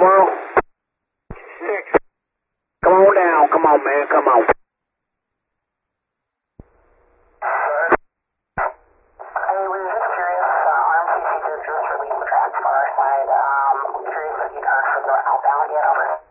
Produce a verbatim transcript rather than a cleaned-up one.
Well, six. Come on down. Come on, man. Come on. Hey, we were just curious, uh, R M C C just released the tracks for our side. Um, curious if you'd heard from the outbound yet, over.